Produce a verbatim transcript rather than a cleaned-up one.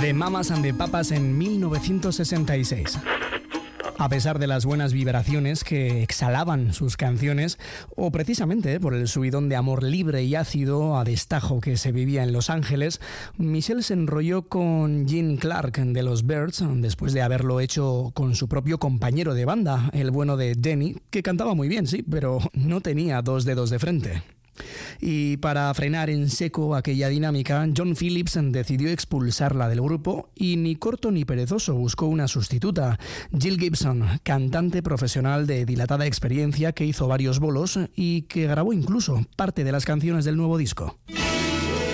The Mamas and the Papas en mil novecientos sesenta y seis. A pesar de las buenas vibraciones que exhalaban sus canciones, o precisamente por el subidón de amor libre y ácido a destajo que se vivía en Los Ángeles, Michelle se enrolló con Gene Clark de los Byrds después de haberlo hecho con su propio compañero de banda, el bueno de Denny, que cantaba muy bien, sí, pero no tenía dos dedos de frente. Y para frenar en seco aquella dinámica, John Phillips decidió expulsarla del grupo y ni corto ni perezoso buscó una sustituta, Jill Gibson, cantante profesional de dilatada experiencia que hizo varios bolos y que grabó incluso parte de las canciones del nuevo disco.